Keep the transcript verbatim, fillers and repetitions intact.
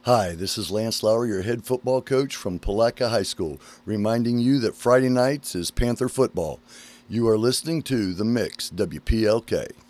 Hi, this is Lance Lauer, your head football coach from Palatka High School, reminding you that Friday nights is Panther football. You are listening to The Mix, W P L K.